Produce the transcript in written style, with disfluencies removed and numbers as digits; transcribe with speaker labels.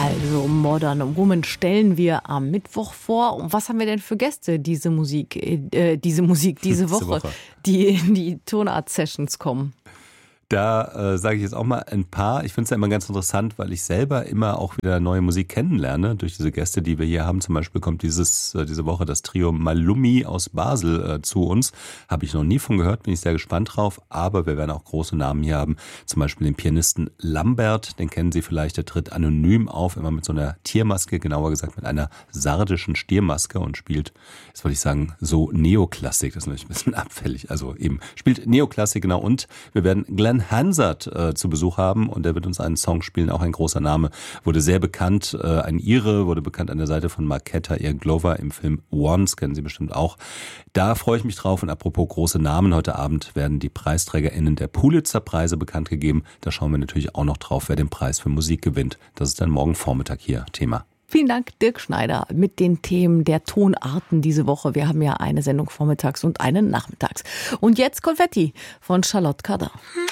Speaker 1: Also Modern Woman stellen wir am Mittwoch vor. Und was haben wir denn für Gäste diese Woche, die in die Tonart-Sessions kommen?
Speaker 2: Da sage ich jetzt auch mal ein paar. Ich finde es ja immer ganz interessant, weil ich selber immer auch wieder neue Musik kennenlerne durch diese Gäste, die wir hier haben. Zum Beispiel kommt diese Woche das Trio Malumi aus Basel zu uns. Habe ich noch nie von gehört, bin ich sehr gespannt drauf. Aber wir werden auch große Namen hier haben. Zum Beispiel den Pianisten Lambert, den kennen Sie vielleicht. Der tritt anonym auf, immer mit so einer Tiermaske, genauer gesagt mit einer sardischen Stiermaske und spielt, jetzt wollte ich sagen, so Neoklassik. Das ist natürlich ein bisschen abfällig. Also eben spielt Neoklassik, genau. Und wir werden Glenn Hansard zu Besuch haben und der wird uns einen Song spielen, auch ein großer Name, wurde sehr bekannt, ein Ire, wurde bekannt an der Seite von Marketa Ian Glover im Film Once, kennen Sie bestimmt auch. Da freue ich mich drauf und apropos große Namen, heute Abend werden die PreisträgerInnen der Pulitzer-Preise bekannt gegeben, da schauen wir natürlich auch noch drauf, wer den Preis für Musik gewinnt. Das ist dann morgen Vormittag hier Thema.
Speaker 1: Vielen Dank, Dirk Schneider, mit den Themen der Tonarten diese Woche. Wir haben ja eine Sendung vormittags und eine nachmittags. Und jetzt Konfetti von Charlotte Kardin.